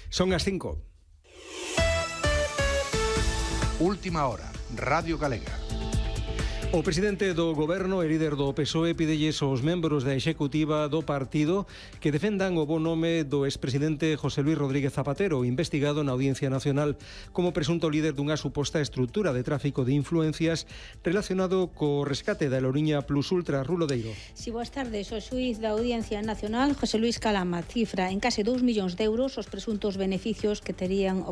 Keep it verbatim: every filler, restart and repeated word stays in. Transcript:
Son as cinco. Última hora, Radio Galega. O presidente do Goberno e líder do P S O E pídelles aos membros da executiva do partido que defendan o bo nome do expresidente José Luis Rodríguez Zapatero, investigado na Audiencia Nacional como presunto líder dunha suposta estrutura de tráfico de influencias relacionado co rescate da aerolínea Plus Ultra. Rulodeiro. Si, boas tardes. O xuíz da Audiencia Nacional, José Luis Calama, cifra en case dous millóns de euros os presuntos beneficios que terían